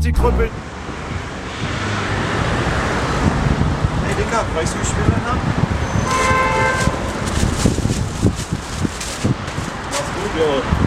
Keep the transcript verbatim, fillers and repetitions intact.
Sie krüppeln. Hey Dicker, weißt du, wie ich spiele dann? Mach's gut, Junge.